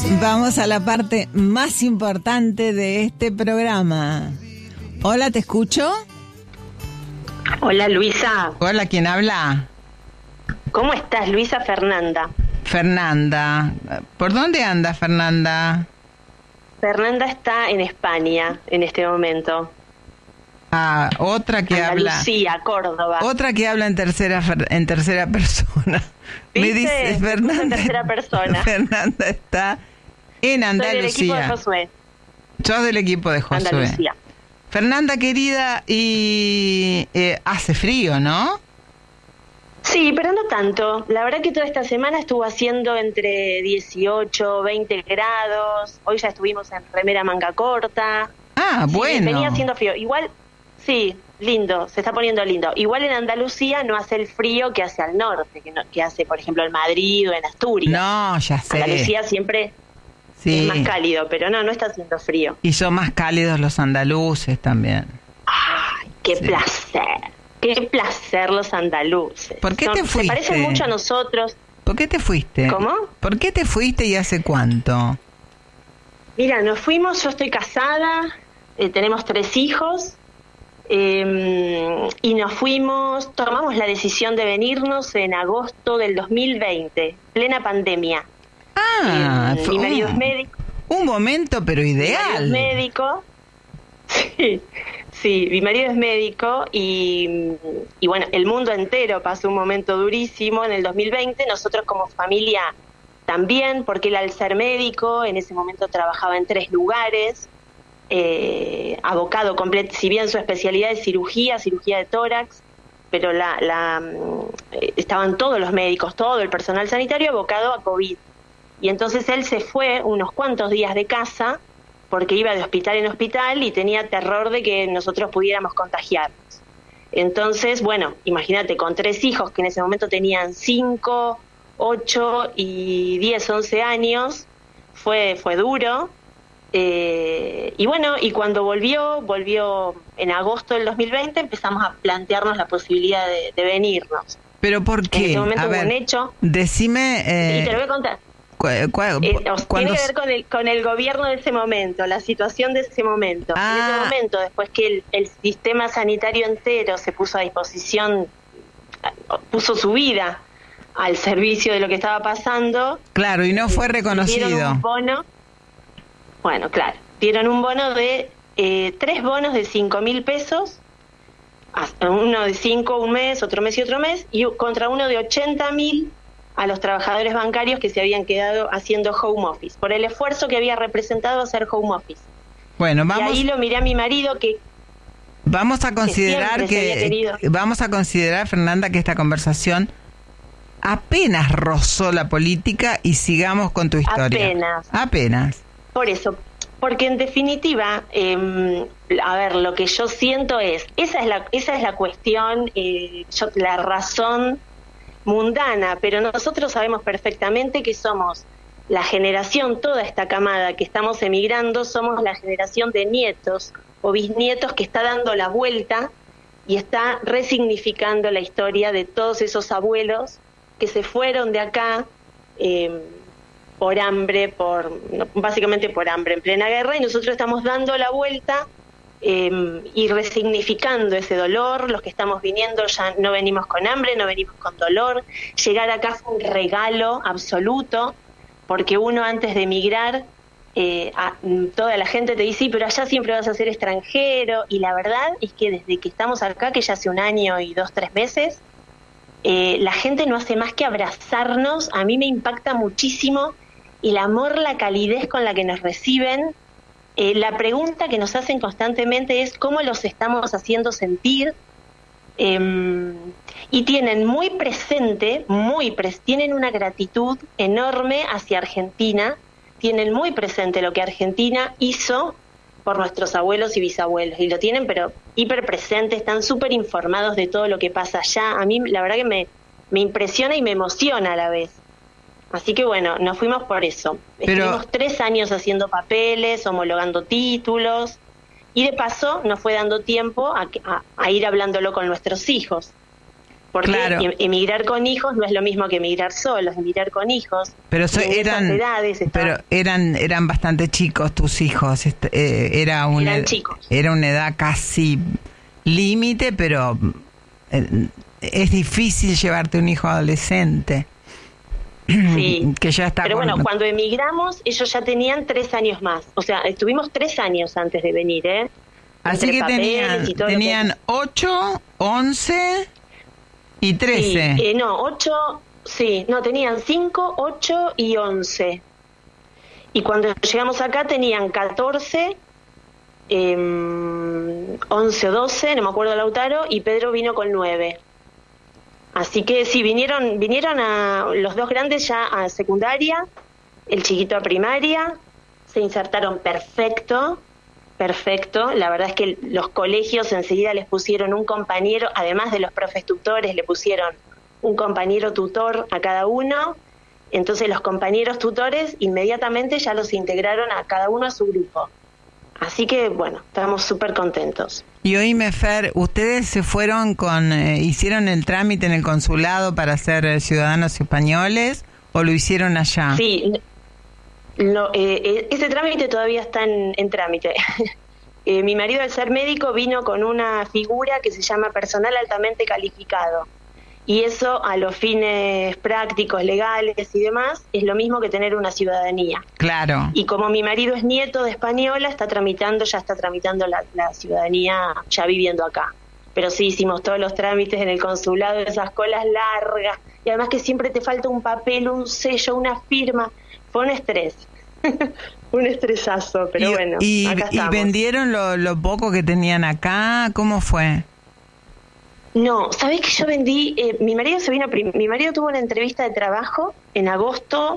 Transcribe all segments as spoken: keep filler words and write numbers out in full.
Vamos a la parte más importante de este programa. Hola, ¿te escucho? Hola, Luisa. Hola, ¿quién habla? ¿Cómo estás, Luisa? Fernanda. Fernanda. ¿Por dónde anda, Fernanda? Fernanda está en España en este momento. Ah, otra que habla... Andalucía, Córdoba. Otra que habla en tercera en tercera persona. Me dice Fernanda. En tercera persona. Fernanda está en Andalucía. Soy del equipo de Josué. Sos del equipo de Josué. Andalucía. Fernanda, querida, y eh, hace frío, ¿no? Sí, pero no tanto. La verdad que toda esta semana estuvo haciendo entre dieciocho, veinte grados. Hoy ya estuvimos en remera manga corta. Ah, sí, bueno. Venía haciendo frío. Igual, sí, lindo, se está poniendo lindo. Igual en Andalucía no hace el frío que hace al norte, que, no, que hace, por ejemplo, en Madrid o en Asturias. No, ya sé. Andalucía siempre sí. es más cálido, pero no, no está haciendo frío. Y son más cálidos los andaluces también. ¡Ay, qué sí. placer! ¡Qué placer los andaluces! ¿Por qué son, te fuiste? Se parecen mucho a nosotros. ¿Por qué te fuiste? ¿Cómo? ¿Por qué te fuiste y hace cuánto? Mira, nos fuimos, yo estoy casada, eh, tenemos tres hijos, eh, y nos fuimos, tomamos la decisión de venirnos en agosto del dos mil veinte, plena pandemia. Ah, eh, fue mi marido un, es médico. Un momento, pero ideal. Mi marido es médico. Sí, sí, mi marido es médico y, y bueno, el mundo entero pasó un momento durísimo en el dos mil veinte, nosotros como familia también, porque él al ser médico en ese momento trabajaba en tres lugares, eh, abocado completo, si bien su especialidad es cirugía, cirugía de tórax, pero la, la eh, estaban todos los médicos, todo el personal sanitario abocado a COVID. Y entonces él se fue unos cuantos días de casa porque iba de hospital en hospital y tenía terror de que nosotros pudiéramos contagiarnos. Entonces, bueno, imagínate, con tres hijos que en ese momento tenían cinco, ocho y diez, once años, fue, fue duro. Eh, y bueno, y cuando volvió, volvió en agosto del dos mil veinte, empezamos a plantearnos la posibilidad de, de venirnos. ¿Pero por qué? En ese momento a hubo ver, un hecho. Decime... Eh... Y te lo voy a contar. ¿Cu- cu- Eh, cuando... Tiene que ver con el con el gobierno de ese momento, la situación de ese momento. Ah. En ese momento, después que el, el sistema sanitario entero se puso a disposición, puso su vida al servicio de lo que estaba pasando. Claro, y no fue eh, reconocido. Dieron un bono, bueno, claro, dieron un bono de, eh, tres bonos de cinco mil pesos, uno de cinco un mes, otro mes y otro mes, y contra uno de ochenta mil a los trabajadores bancarios que se habían quedado haciendo home office, por el esfuerzo que había representado hacer home office. Bueno, vamos... Y ahí lo miré a mi marido que... Vamos a considerar que... que vamos a considerar, Fernanda, que esta conversación apenas rozó la política y sigamos con tu historia. Apenas. Apenas. Por eso, porque en definitiva, eh, a ver, lo que yo siento es, esa es la, esa es la cuestión, eh, yo, la razón mundana, pero nosotros sabemos perfectamente que somos la generación, toda esta camada que estamos emigrando, somos la generación de nietos o bisnietos que está dando la vuelta y está resignificando la historia de todos esos abuelos que se fueron de acá eh, por hambre, por básicamente por hambre en plena guerra, y nosotros estamos dando la vuelta Eh, y resignificando ese dolor. Los que estamos viniendo ya no venimos con hambre, no venimos con dolor. Llegar acá fue un regalo absoluto, porque uno antes de emigrar, eh, a, toda la gente te dice, sí, pero allá siempre vas a ser extranjero, y la verdad es que desde que estamos acá, que ya hace un año y dos, tres meses, eh, la gente no hace más que abrazarnos. A mí me impacta muchísimo el amor, la calidez con la que nos reciben. Eh, la pregunta que nos hacen constantemente es cómo los estamos haciendo sentir, eh, y tienen muy presente, muy pres- tienen una gratitud enorme hacia Argentina, tienen muy presente lo que Argentina hizo por nuestros abuelos y bisabuelos, y lo tienen pero hiper presente, están súper informados de todo lo que pasa allá. A mí la verdad que me, me impresiona y me emociona a la vez. Así que bueno, nos fuimos por eso. Pero... Estuvimos tres años haciendo papeles, homologando títulos, y de paso nos fue dando tiempo a, a, a ir hablándolo con nuestros hijos. Porque claro. emigrar con hijos no es lo mismo que emigrar solos, emigrar con hijos. Pero so, eran, edades pero eran, eran bastante chicos tus hijos. Eh, era una, eran chicos. Era una edad casi límite, pero eh, es difícil llevarte un hijo adolescente. Sí, que ya está pero con... bueno, cuando emigramos ellos ya tenían tres años más. O sea, estuvimos tres años antes de venir, ¿eh? Así Entre que tenían, tenían que... ocho, once y trece. Sí, eh, no, ocho, sí, no, tenían cinco, ocho y once. Y cuando llegamos acá tenían catorce, eh, once o doce, no me acuerdo, Lautaro, y Pedro vino con nueve. Así que sí, vinieron, vinieron a los dos grandes ya a secundaria, el chiquito a primaria, se insertaron perfecto, perfecto. La verdad es que los colegios enseguida les pusieron un compañero, además de los profes tutores, le pusieron un compañero tutor a cada uno. Entonces los compañeros tutores inmediatamente ya los integraron a cada uno a su grupo. Así que, bueno, estamos súper contentos. Y oíme, Fer, ¿ustedes se fueron con, eh, hicieron el trámite en el consulado para ser eh, ciudadanos españoles o lo hicieron allá? Sí, lo, eh, ese trámite todavía está en, en trámite. eh, mi marido, al ser médico, vino con una figura que se llama personal altamente calificado. Y eso, a los fines prácticos, legales y demás, es lo mismo que tener una ciudadanía. Claro. Y como mi marido es nieto de española, está tramitando, ya está tramitando la, la ciudadanía ya viviendo acá. Pero sí, hicimos todos los trámites en el consulado, esas colas largas, y además que siempre te falta un papel, un sello, una firma. Fue un estrés, un estresazo, pero y, bueno, y, acá ¿Y estamos. vendieron lo, lo poco que tenían acá? ¿Cómo fue? No, ¿sabés que yo vendí? Eh, mi marido se vino, prim- mi marido tuvo una entrevista de trabajo en agosto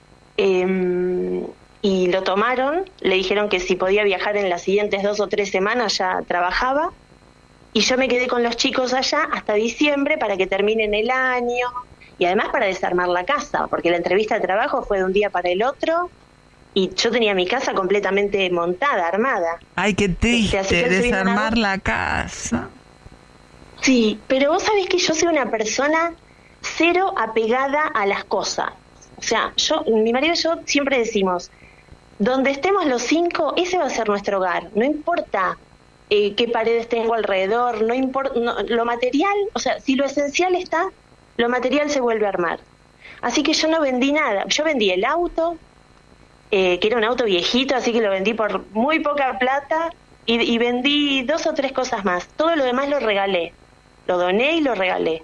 eh, y lo tomaron, le dijeron que si podía viajar en las siguientes dos o tres semanas ya trabajaba, y yo me quedé con los chicos allá hasta diciembre para que terminen el año y además para desarmar la casa, porque la entrevista de trabajo fue de un día para el otro y yo tenía mi casa completamente montada, armada. Ay, qué triste, este, desarmar la casa. Sí, pero vos sabés que yo soy una persona cero apegada a las cosas. O sea, yo, mi marido y yo siempre decimos, donde estemos los cinco, ese va a ser nuestro hogar. No importa eh, qué paredes tengo alrededor, no importa, no, lo material, o sea, si lo esencial está, lo material se vuelve a armar. Así que yo no vendí nada. Yo vendí el auto, eh, que era un auto viejito, así que lo vendí por muy poca plata, y, y vendí dos o tres cosas más. Todo lo demás lo regalé. Lo doné y lo regalé.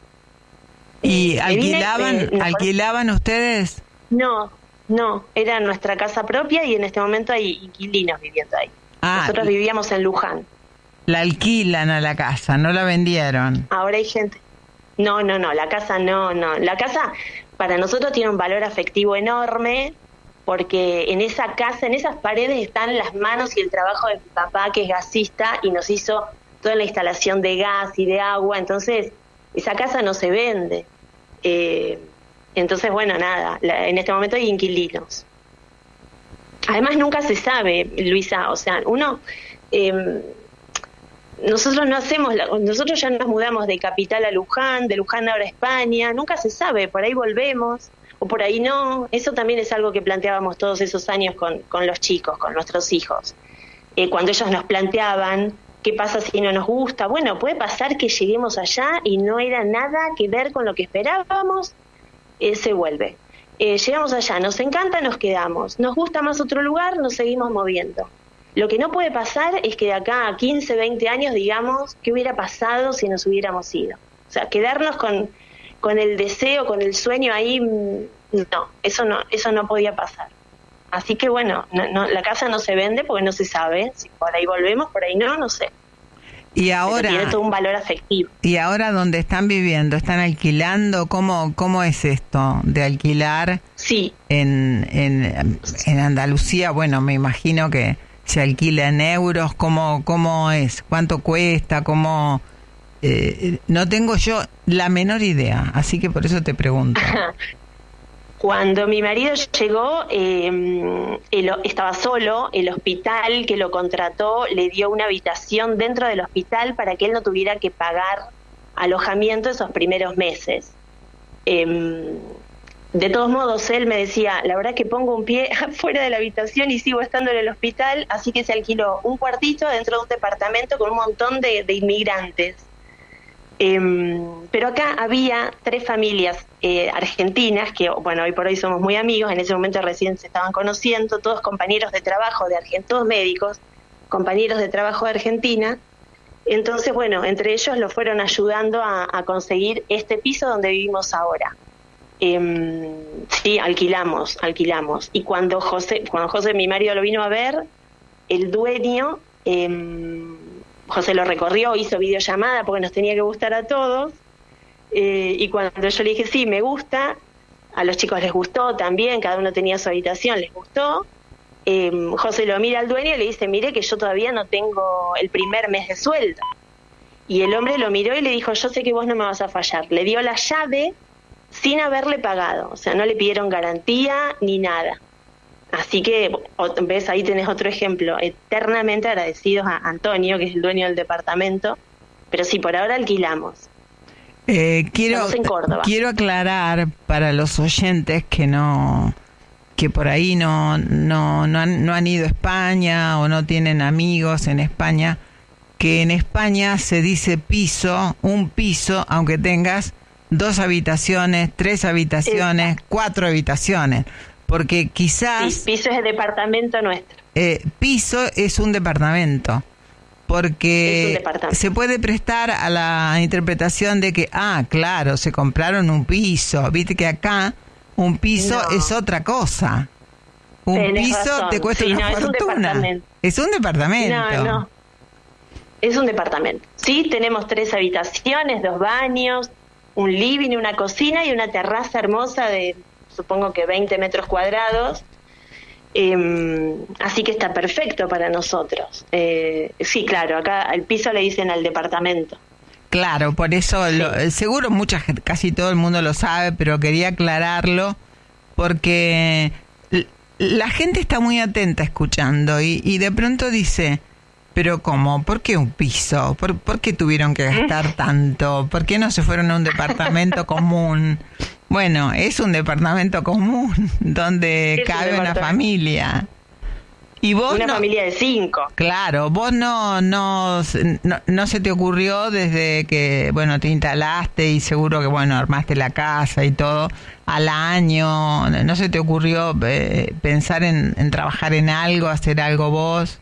¿Y eh, alquilaban, vine, eh, alquilaban ustedes? No, no, era nuestra casa propia y en este momento hay inquilinos viviendo ahí. Ah, Nosotros vivíamos en Luján. La alquilan a la casa, no la vendieron. Ahora hay gente. No, no, no, la casa no, no. La casa para nosotros tiene un valor afectivo enorme porque en esa casa, en esas paredes están las manos y el trabajo de mi papá, que es gasista y nos hizo toda la instalación de gas y de agua, entonces esa casa no se vende. Eh, entonces, bueno, nada, la, en este momento hay inquilinos. Además, nunca se sabe, Luisa, o sea, uno... Eh, nosotros no hacemos, la, nosotros ya nos mudamos de Capital a Luján, de Luján ahora a España, nunca se sabe, por ahí volvemos, o por ahí no. Eso también es algo que planteábamos todos esos años con, con los chicos, con nuestros hijos. Eh, cuando ellos nos planteaban... ¿Qué pasa si no nos gusta? Bueno, puede pasar que lleguemos allá y no era nada que ver con lo que esperábamos, eh, se vuelve. Eh, llegamos allá, nos encanta, nos quedamos. Nos gusta más otro lugar, nos seguimos moviendo. Lo que no puede pasar es que de acá a quince, veinte años digamos, ¿qué hubiera pasado si nos hubiéramos ido? O sea, quedarnos con, con el deseo, con el sueño ahí, no, eso no, eso no podía pasar. Así que bueno, no, no, la casa no se vende porque no se sabe, si por ahí volvemos, por ahí no, no sé. Y ahora pero tiene todo un valor afectivo. ¿Y ahora dónde están viviendo? ¿Están alquilando? ¿Cómo cómo es esto de alquilar? Sí. En, en, en Andalucía, bueno, me imagino que se alquila en euros. ¿Cómo, cómo es? ¿Cuánto cuesta? ¿Cómo? Eh, no tengo yo la menor idea, así que por eso te pregunto. Cuando mi marido llegó, eh, él estaba solo, el hospital que lo contrató le dio una habitación dentro del hospital para que él no tuviera que pagar alojamiento esos primeros meses. Eh, de todos modos, él me decía, la verdad es que pongo un pie afuera de la habitación y sigo estando en el hospital, así que se alquiló un cuartito dentro de un departamento con un montón de, de inmigrantes. Eh, pero acá había tres familias eh, argentinas que, bueno, hoy por hoy somos muy amigos, en ese momento recién se estaban conociendo, todos compañeros de trabajo de Argentina, todos médicos, compañeros de trabajo de Argentina. Entonces, bueno, entre ellos lo fueron ayudando a, a conseguir este piso donde vivimos ahora. Eh, sí, alquilamos, alquilamos. Y cuando José, cuando José, mi marido, lo vino a ver, el dueño... Eh, José lo recorrió, hizo videollamada porque nos tenía que gustar a todos, eh, y cuando yo le dije sí, me gusta, a los chicos les gustó también, cada uno tenía su habitación, les gustó, eh, José lo mira al dueño y le dice, mire que yo todavía no tengo el primer mes de sueldo, y el hombre lo miró y le dijo, yo sé que vos no me vas a fallar, le dio la llave sin haberle pagado, o sea, no le pidieron garantía ni nada. Así que, ves, ahí tenés otro ejemplo, eternamente agradecidos a Antonio, que es el dueño del departamento, pero sí, por ahora alquilamos. Eh, quiero, quiero aclarar para los oyentes que no, que por ahí no, no, no han, no han ido a España o no tienen amigos en España, que en España se dice piso, un piso, aunque tengas dos habitaciones, tres habitaciones, Exacto. cuatro habitaciones. Porque quizás... Sí, piso es el departamento nuestro. Eh, piso es un departamento. Porque es un departamento. Se puede prestar a la interpretación de que, ah, claro, se compraron un piso. Viste que acá un piso no. es otra cosa. Un Tenés piso razón. te cuesta sí, una no, fortuna. Es un departamento. Es un departamento. No, no. Es un departamento. Sí, tenemos tres habitaciones, dos baños, un living, una cocina y una terraza hermosa de... supongo que veinte metros cuadrados, eh, así que está perfecto para nosotros. Eh, sí, claro, acá al piso le dicen al departamento. Claro, por eso, sí. lo, seguro mucha gente, casi todo el mundo lo sabe, pero quería aclararlo, porque la gente está muy atenta escuchando y, y de pronto dice... Pero ¿cómo? ¿Por qué un piso? ¿Por, ¿Por qué tuvieron que gastar tanto? ¿Por qué no se fueron a un departamento común? Bueno, es un departamento común donde es cabe un una familia. Y vos una no, familia de cinco. Claro, vos no, no, no, no se te ocurrió desde que, bueno, te instalaste y seguro que, bueno, armaste la casa y todo, al año, ¿no se te ocurrió eh, pensar en, en trabajar en algo, hacer algo vos?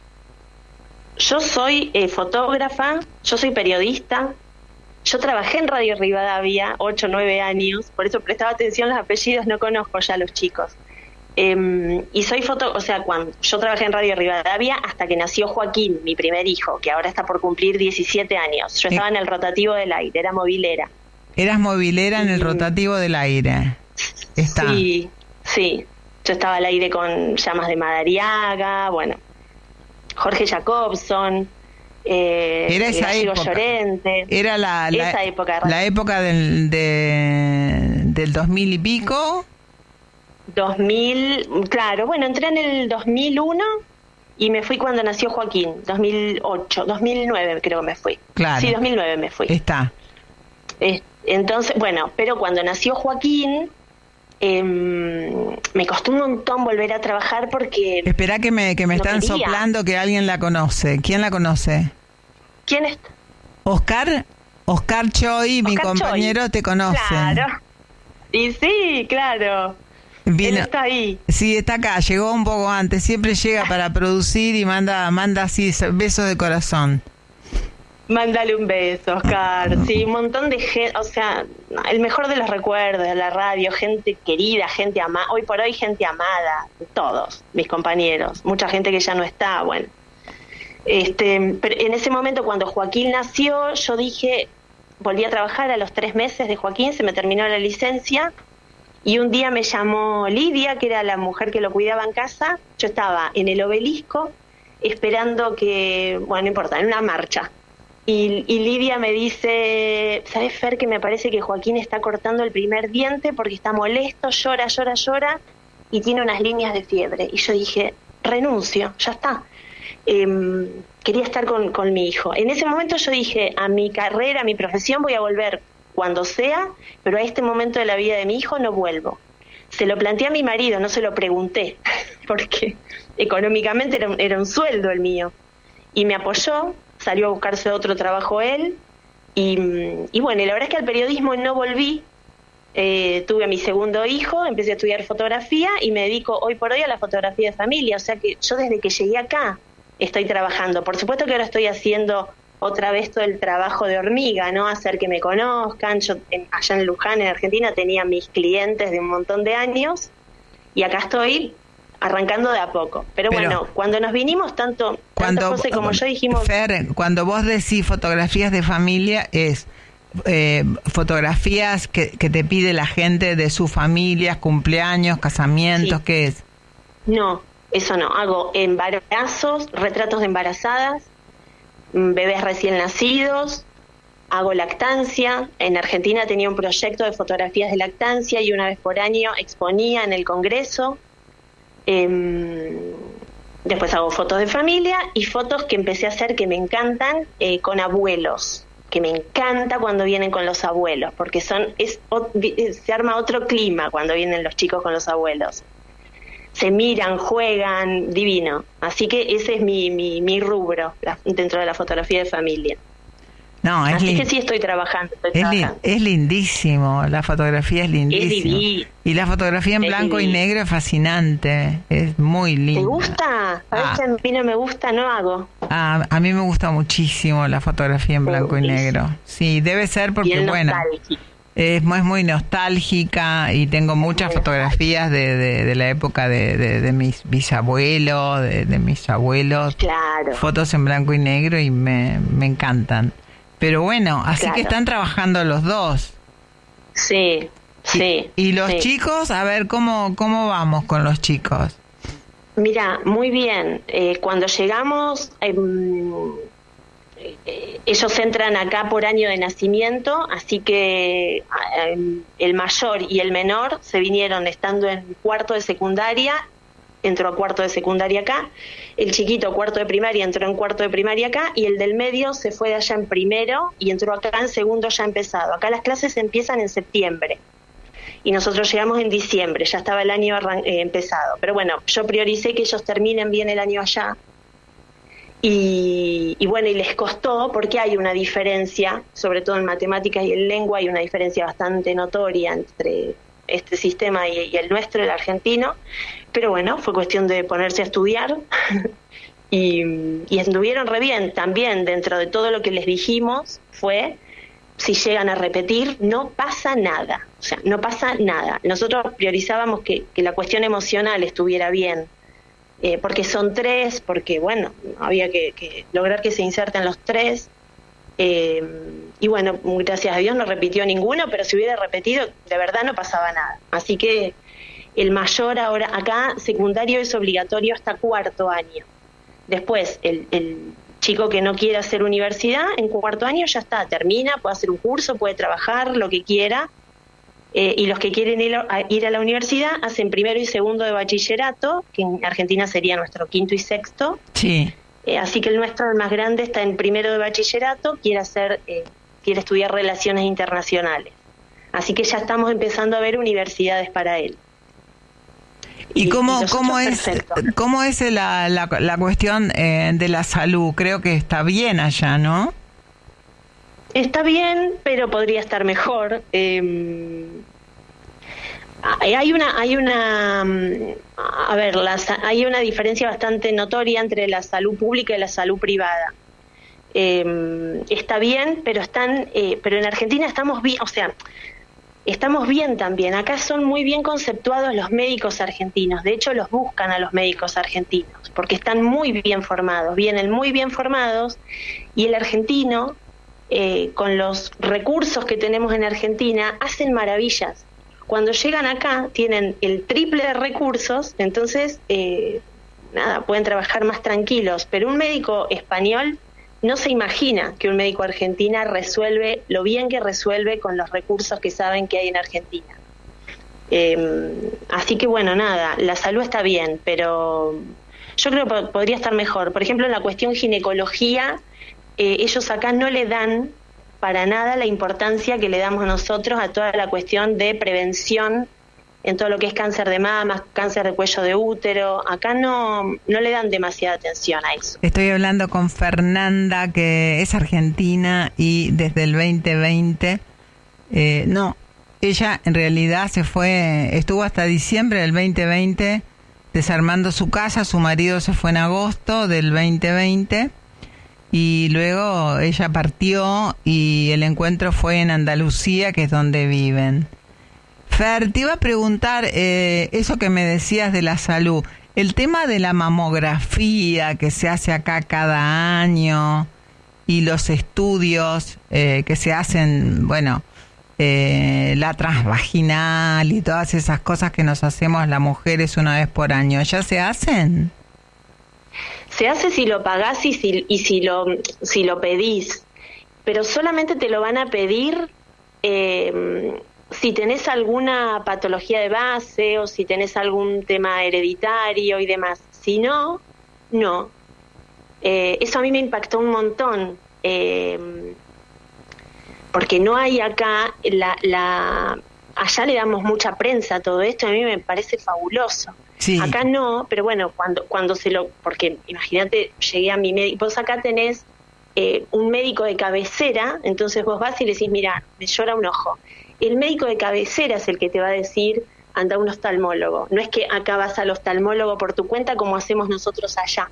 Yo soy eh, fotógrafa, yo soy periodista, yo trabajé en Radio Rivadavia ocho o nueve años, por eso prestaba atención a los apellidos, no conozco ya a los chicos. Eh, y soy foto, o sea, cuando yo trabajé en Radio Rivadavia hasta que nació Joaquín, mi primer hijo, que ahora está por cumplir diecisiete años. Yo estaba en el rotativo del aire, era movilera. ¿Eras movilera en el rotativo del aire? Está. Sí, sí. Yo estaba al aire con Llamas de Madariaga, bueno... Jorge Jacobson, eh, era esa época, Llorente, era la, la, esa época, la época del, de, del dos mil y pico. dos mil, claro, bueno, entré en el dos mil uno y me fui cuando nació Joaquín, dos mil ocho, dos mil nueve creo que me fui. Claro. Sí, dos mil nueve me fui. Está. Eh, entonces, bueno, pero cuando nació Joaquín... Eh, me costó un montón volver a trabajar porque... Espera que me, que me no están quería. soplando que alguien la conoce. ¿Quién la conoce? ¿Quién es? Oscar, Oscar Choi, Oscar mi compañero, Choi. te conoce. Claro. Y sí, claro. Vino, Él está ahí. Sí, está acá, llegó un poco antes. Siempre llega para producir y manda, manda así besos de corazón. Mándale un beso, Oscar. Sí, un montón de gente, o sea, el mejor de los recuerdos de la radio, gente querida, gente amada, hoy por hoy gente amada, todos mis compañeros, mucha gente que ya no está, bueno. Este, pero en ese momento cuando Joaquín nació, yo dije, volví a trabajar a los tres meses de Joaquín, se me terminó la licencia, y un día me llamó Lidia, que era la mujer que lo cuidaba en casa, yo estaba en el Obelisco, esperando que, bueno, no importa, en una marcha. Y, y Lidia me dice, ¿sabes, Fer, que me parece que Joaquín está cortando el primer diente porque está molesto, llora, llora, llora y tiene unas líneas de fiebre? Y yo dije, renuncio, ya está. eh, quería estar con, con mi hijo. En ese momento yo dije, a mi carrera, a mi profesión voy a volver cuando sea, pero a este momento de la vida de mi hijo no vuelvo. Se lo planteé a mi marido, no se lo pregunté, porque económicamente era un, era un sueldo el mío. Y me apoyó, salió a buscarse otro trabajo él, y, y bueno, y la verdad es que al periodismo no volví. Eh, tuve a mi segundo hijo, empecé a estudiar fotografía y me dedico hoy por hoy a la fotografía de familia. O sea que yo desde que llegué acá estoy trabajando. Por supuesto que ahora estoy haciendo otra vez todo el trabajo de hormiga, ¿no? Hacer que me conozcan. Yo en, allá en Luján, en Argentina, tenía mis clientes de un montón de años y acá estoy arrancando de a poco. Pero, Pero bueno, cuando nos vinimos, tanto, tanto José como yo dijimos... Fer, cuando vos decís fotografías de familia, es... Eh, fotografías que, que te pide la gente de sus familias, cumpleaños, casamientos, sí. ¿Qué es? No, eso no. Hago embarazos, retratos de embarazadas, bebés recién nacidos, hago lactancia. En Argentina tenía un proyecto de fotografías de lactancia y una vez por año exponía en el Congreso. Eh, después hago fotos de familia y fotos que empecé a hacer que me encantan eh, con abuelos. Que me encanta cuando vienen con los abuelos, porque son es se arma otro clima cuando vienen los chicos con los abuelos. Se miran, juegan, divino. Así que ese es mi mi, mi rubro la, dentro de la fotografía de familia. No, es Así lind... que sí estoy trabajando. Estoy es, trabajando. Li... es lindísimo, la fotografía es lindísima. Es y la fotografía en es blanco divino. y negro es fascinante, es muy linda. ¿Te gusta? ¿Sabes ah. que a mí no me gusta? No hago. Ah, a mí me gusta muchísimo la fotografía en blanco y negro. Sí, debe ser porque, bueno, es, es muy nostálgica y tengo muchas fotografías de, de, de la época de, de, de mis bisabuelos, de, de mis abuelos. Claro. Fotos en blanco y negro y me, me encantan. Pero bueno, así claro. que están trabajando los dos. Sí, sí. ¿Y, y los sí. chicos? A ver, ¿cómo, cómo vamos con los chicos? Mira, muy bien. Eh, cuando llegamos, eh, eh, ellos entran acá por año de nacimiento, así que eh, el mayor y el menor se vinieron estando en cuarto de secundaria, entró a cuarto de secundaria acá, el chiquito cuarto de primaria entró en cuarto de primaria acá, y el del medio se fue de allá en primero y entró acá en segundo ya empezado. Acá las clases empiezan en septiembre. Y nosotros llegamos en diciembre, ya estaba el año arran- eh, empezado. Pero bueno, yo prioricé que ellos terminen bien el año allá. Y, y bueno, y les costó, porque hay una diferencia, sobre todo en matemáticas y en lengua, hay una diferencia bastante notoria entre este sistema y, y el nuestro, el argentino. Pero bueno, fue cuestión de ponerse a estudiar. y, y estuvieron re bien. También dentro de todo lo que les dijimos fue... si llegan a repetir, no pasa nada, o sea, no pasa nada. Nosotros priorizábamos que, que la cuestión emocional estuviera bien, eh, porque son tres, porque, bueno, había que, que lograr que se inserten los tres, eh, y bueno, gracias a Dios no repitió ninguno, pero si hubiera repetido, de verdad no pasaba nada. Así que el mayor ahora, acá, secundario es obligatorio hasta cuarto año. Después, el... el chico que no quiera hacer universidad, en cuarto año ya está, termina, puede hacer un curso, puede trabajar, lo que quiera, eh, y los que quieren ir a, ir a la universidad hacen primero y segundo de bachillerato, que en Argentina sería nuestro quinto y sexto. Sí. Eh, así que el nuestro, el más grande, está en primero de bachillerato, quiere hacer, eh, quiere estudiar relaciones internacionales. Así que ya estamos empezando a ver universidades para él. ¿Y cómo, cómo es cómo es la, la, la cuestión eh, de la salud? Creo que está bien allá, ¿no? Está bien, pero podría estar mejor. Eh, hay una, hay una, a ver, la, hay una diferencia bastante notoria entre la salud pública y la salud privada. Eh, está bien, pero están, eh, pero en Argentina estamos bien, o sea. Estamos bien también. Acá son muy bien conceptuados los médicos argentinos. De hecho, los buscan a los médicos argentinos porque están muy bien formados, vienen muy bien formados. Y el argentino, eh, con los recursos que tenemos en Argentina, hacen maravillas. Cuando llegan acá, tienen el triple de recursos, entonces, eh, nada, pueden trabajar más tranquilos. Pero un médico español no se imagina que un médico argentino resuelve lo bien que resuelve con los recursos que saben que hay en Argentina. Eh, así que bueno, nada, la salud está bien, pero yo creo que podría estar mejor. Por ejemplo, en la cuestión ginecología, eh, ellos acá no le dan para nada la importancia que le damos nosotros a toda la cuestión de prevención en todo lo que es cáncer de mama, cáncer de cuello de útero. Acá no, no le dan demasiada atención a eso. Estoy hablando con Fernanda, que es argentina y desde el veinte veinte, eh, no, ella en realidad se fue, estuvo hasta diciembre del veinte veinte desarmando su casa, su marido se fue en agosto del veinte veinte y luego ella partió y el encuentro fue en Andalucía, que es donde viven. Fer, te iba a preguntar eh, eso que me decías de la salud, el tema de la mamografía que se hace acá cada año y los estudios eh, que se hacen, bueno, eh, la transvaginal y todas esas cosas que nos hacemos las mujeres una vez por año, ¿ya se hacen? Se hace si lo pagás y si, y si lo si lo pedís, pero solamente te lo van a pedir eh, si tenés alguna patología de base o si tenés algún tema hereditario y demás. Si no, no. Eh, eso a mí me impactó un montón, eh, porque no hay acá, la, la allá le damos mucha prensa a todo esto, a mí me parece fabuloso. Sí. Acá no, pero bueno, cuando cuando se lo, porque imagínate, llegué a mi médico, vos acá tenés eh, un médico de cabecera, entonces vos vas y le decís, mira, me llora un ojo. El médico de cabecera es el que te va a decir, anda a un oftalmólogo. No es que acá vas al oftalmólogo por tu cuenta como hacemos nosotros allá.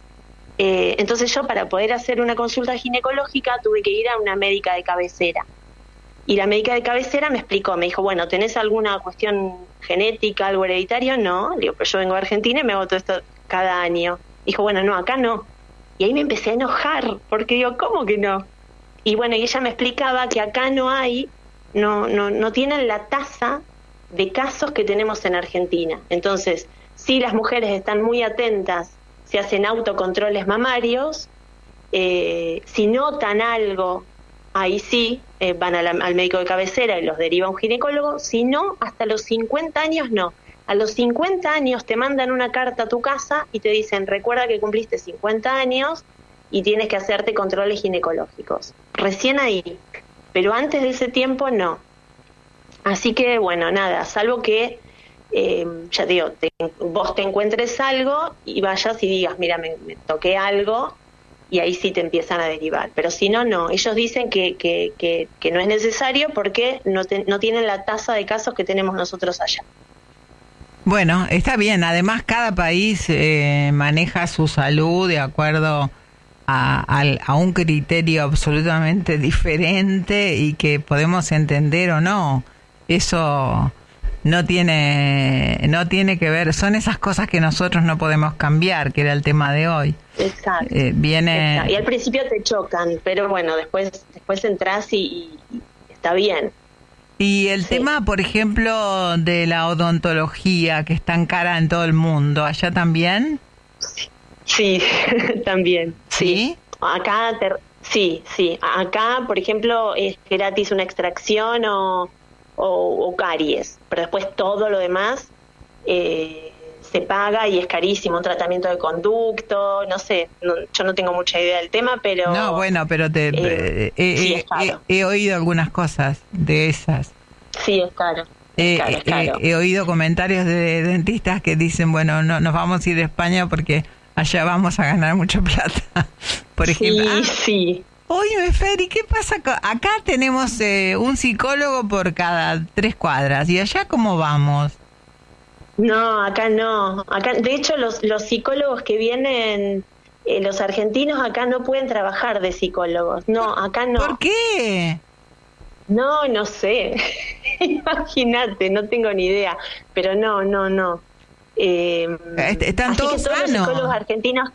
Eh, entonces yo, para poder hacer una consulta ginecológica, tuve que ir a una médica de cabecera. Y la médica de cabecera me explicó, me dijo, bueno, ¿tenés alguna cuestión genética, algo hereditario? No. Le digo, pero yo vengo de Argentina y me hago todo esto cada año. Dijo, bueno, no, acá no. Y ahí me empecé a enojar, porque digo, ¿cómo que no? Y bueno, y ella me explicaba que acá no hay, no, no, no tienen la tasa de casos que tenemos en Argentina. Entonces, sí, las mujeres están muy atentas, se hacen autocontroles mamarios, eh, si notan algo, ahí sí, eh, van a la, al médico de cabecera y los deriva a un ginecólogo. Si no, hasta los cincuenta años no. A los cincuenta años te mandan una carta a tu casa y te dicen, recuerda que cumpliste cincuenta años y tienes que hacerte controles ginecológicos. Recién ahí, pero antes de ese tiempo no. Así que, bueno, nada, salvo que, eh, ya te digo, te, vos te encuentres algo y vayas y digas, mira, me, me toqué algo, y ahí sí te empiezan a derivar. Pero si no, no. Ellos dicen que, que, que, que no es necesario porque no, te, no tienen la tasa de casos que tenemos nosotros allá. Bueno, está bien. Además, cada país eh, maneja su salud de acuerdo a, a, a un criterio absolutamente diferente y que podemos entender o no. Eso no tiene no tiene que ver, son esas cosas que nosotros no podemos cambiar, que era el tema de hoy. Exacto. Eh, viene Exacto. Y al principio te chocan, pero bueno, después después entras y, y está bien. Y el sí. tema, por ejemplo, de la odontología, que es tan cara en todo el mundo, ¿allá también? Sí, también. ¿Sí? Sí. Acá, te, sí, sí. Acá, por ejemplo, es gratis una extracción o O, o caries, pero después todo lo demás eh, se paga y es carísimo, un tratamiento de conducto, no sé, no, yo no tengo mucha idea del tema, pero... No, bueno, pero te, eh, eh, sí, eh, es caro. He, he oído algunas cosas de esas. Sí, es caro. Es eh, caro, es caro. Eh, he oído comentarios de dentistas que dicen, bueno, no nos vamos a ir a España porque allá vamos a ganar mucha plata. Por ejemplo, sí, ah, sí. Oye, Feri, ¿qué pasa? Acá tenemos eh, un psicólogo por cada tres cuadras. ¿Y allá cómo vamos? No, acá no. Acá, de hecho, los, los psicólogos que vienen, eh, los argentinos acá no pueden trabajar de psicólogos. No, acá no. ¿Por qué? No, no sé. Imagínate, no tengo ni idea. Pero no, no, no. Eh, Están así todos que todos sanos. Los psicólogos argentinos...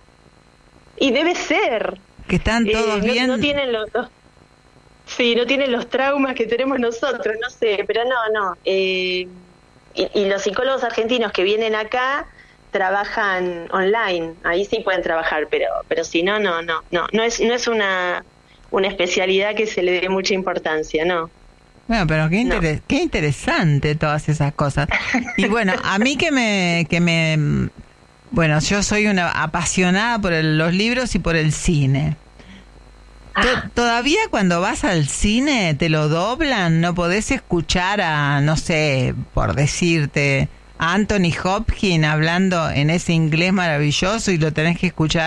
Y debe ser... Que están todos eh, bien. No, no tienen los, los, sí, no tienen los traumas que tenemos nosotros, no sé, pero no, no. Eh, y, y los psicólogos argentinos que vienen acá trabajan online, ahí sí pueden trabajar, pero pero si no, no, no, no, no es no es una una especialidad que se le dé mucha importancia, no. Bueno, pero qué, inter- no. qué interesante todas esas cosas. Y bueno, a mí que me... que me bueno, yo soy una apasionada por el, los libros y por el cine. To- Todavía cuando vas al cine te lo doblan, no podés escuchar a, no sé, por decirte, a Anthony Hopkins hablando en ese inglés maravilloso y lo tenés que escuchar